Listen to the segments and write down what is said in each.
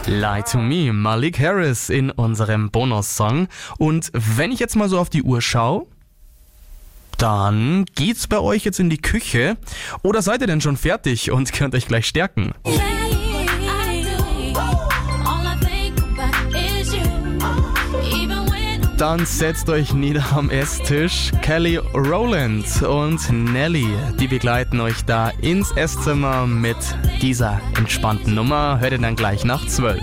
Lie to Me, Malik Harris in unserem Bonus-Song. Und wenn ich jetzt mal so auf die Uhr schaue, dann geht's bei euch jetzt in die Küche. Oder seid ihr denn schon fertig und könnt euch gleich stärken? Dann setzt euch nieder am Esstisch. Kelly Rowland und Nelly, die begleiten euch da ins Esszimmer mit dieser entspannten Nummer. Hört ihr dann gleich nach 12.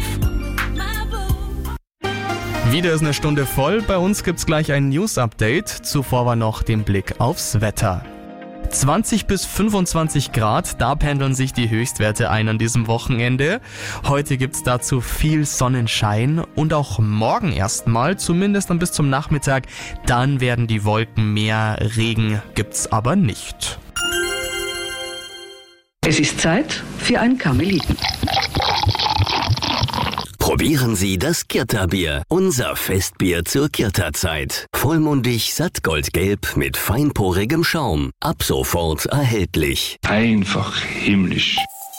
Wieder ist eine Stunde voll. Bei uns gibt's gleich ein News-Update. Zuvor war noch den Blick aufs Wetter. 20 bis 25 Grad, da pendeln sich die Höchstwerte ein an diesem Wochenende. Heute gibt's dazu viel Sonnenschein und auch morgen erstmal, zumindest dann bis zum Nachmittag, dann werden die Wolken mehr, Regen gibt's aber nicht. Es ist Zeit für ein Karmeliten. Probieren Sie das Kirta-Bier, unser Festbier zur Kirta-Zeit. Vollmundig, sattgoldgelb mit feinporigem Schaum. Ab sofort erhältlich. Einfach himmlisch.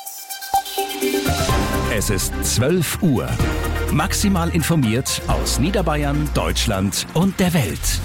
Es ist 12 Uhr. Maximal informiert aus Niederbayern, Deutschland und der Welt.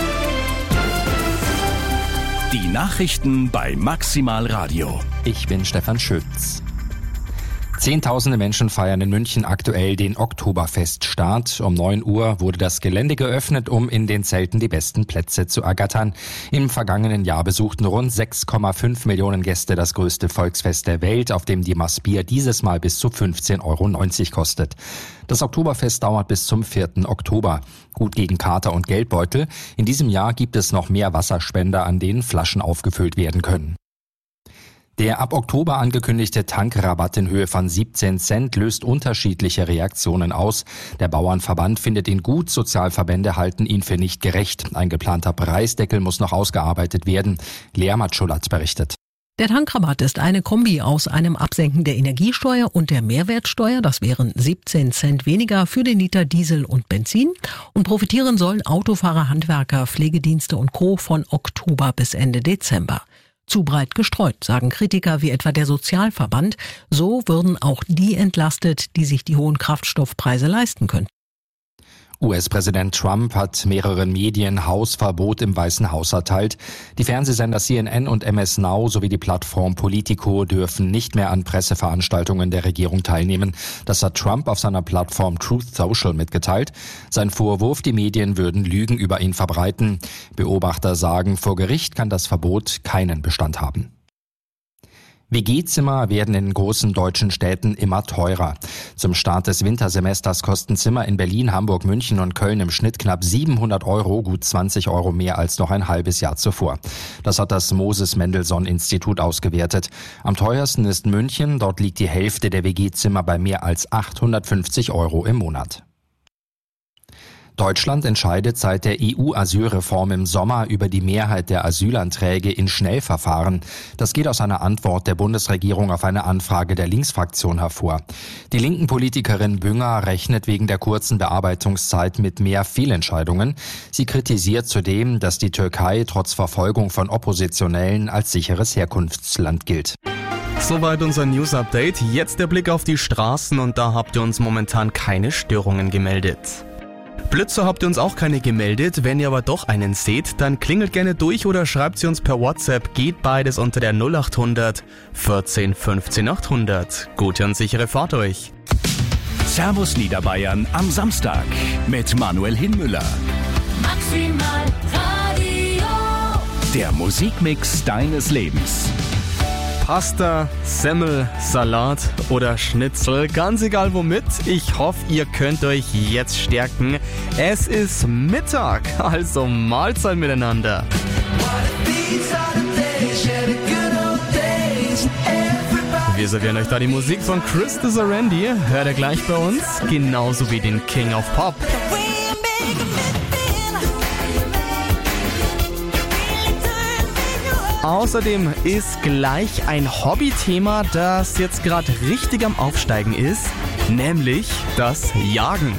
Die Nachrichten bei Maximal Radio. Ich bin Stefan Schütz. Zehntausende Menschen feiern in München aktuell den Oktoberfeststart. Um 9 Uhr wurde das Gelände geöffnet, um in den Zelten die besten Plätze zu ergattern. Im vergangenen Jahr besuchten rund 6,5 Millionen Gäste das größte Volksfest der Welt, auf dem die Maß Bier dieses Mal bis zu 15,90 € kostet. Das Oktoberfest dauert bis zum 4. Oktober. Gut gegen Kater und Geldbeutel. In diesem Jahr gibt es noch mehr Wasserspender, an denen Flaschen aufgefüllt werden können. Der ab Oktober angekündigte Tankrabatt in Höhe von 17 Cent löst unterschiedliche Reaktionen aus. Der Bauernverband findet ihn gut, Sozialverbände halten ihn für nicht gerecht. Ein geplanter Preisdeckel muss noch ausgearbeitet werden. Lea Matschulat berichtet. Der Tankrabatt ist eine Kombi aus einem Absenken der Energiesteuer und der Mehrwertsteuer. Das wären 17 Cent weniger für den Liter Diesel und Benzin. Und profitieren sollen Autofahrer, Handwerker, Pflegedienste und Co. von Oktober bis Ende Dezember. Zu breit gestreut, sagen Kritiker wie etwa der Sozialverband. So würden auch die entlastet, die sich die hohen Kraftstoffpreise leisten können. US-Präsident Trump hat mehreren Medien Hausverbot im Weißen Haus erteilt. Die Fernsehsender CNN und MS Now sowie die Plattform Politico dürfen nicht mehr an Presseveranstaltungen der Regierung teilnehmen. Das hat Trump auf seiner Plattform Truth Social mitgeteilt. Sein Vorwurf, die Medien würden Lügen über ihn verbreiten. Beobachter sagen, vor Gericht kann das Verbot keinen Bestand haben. WG-Zimmer werden in großen deutschen Städten immer teurer. Zum Start des Wintersemesters kosten Zimmer in Berlin, Hamburg, München und Köln im Schnitt knapp 700 €, gut 20 € mehr als noch ein halbes Jahr zuvor. Das hat das Moses-Mendelssohn-Institut ausgewertet. Am teuersten ist München, dort liegt die Hälfte der WG-Zimmer bei mehr als 850 € im Monat. Deutschland entscheidet seit der EU-Asylreform im Sommer über die Mehrheit der Asylanträge in Schnellverfahren. Das geht aus einer Antwort der Bundesregierung auf eine Anfrage der Linksfraktion hervor. Die linken Politikerin Bünger rechnet wegen der kurzen Bearbeitungszeit mit mehr Fehlentscheidungen. Sie kritisiert zudem, dass die Türkei trotz Verfolgung von Oppositionellen als sicheres Herkunftsland gilt. Soweit unser News-Update. Jetzt der Blick auf die Straßen und da habt ihr uns momentan keine Störungen gemeldet. Blitzer habt ihr uns auch keine gemeldet. Wenn ihr aber doch einen seht, dann klingelt gerne durch oder schreibt sie uns per WhatsApp. Geht beides unter der 0800 14 15 800. Gute und sichere Fahrt euch. Servus Niederbayern am Samstag mit Manuel Hinmüller. Maximal Radio. Der Musikmix deines Lebens. Pasta, Semmel, Salat oder Schnitzel, ganz egal womit. Ich hoffe, ihr könnt euch jetzt stärken. Es ist Mittag, also Mahlzeit miteinander. Wir servieren euch da die Musik von Chris Randy. Hört ihr gleich bei uns, genauso wie den King of Pop. Außerdem ist gleich ein Hobbythema, das jetzt gerade richtig am Aufsteigen ist, nämlich das Jagen.